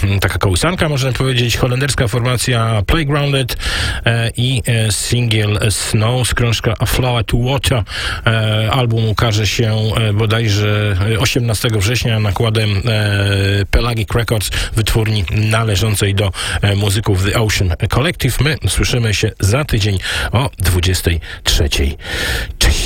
taka kołysanka, można powiedzieć, holenderska formacja Playgrounded i singiel Snow z krążka A Flower to Water. Album ukaże się bodajże 18 września nakładem Pelagic Records, wytwórni należącej do muzyków The Ocean Collective. My słyszymy się za tydzień o 23:00. Cześć!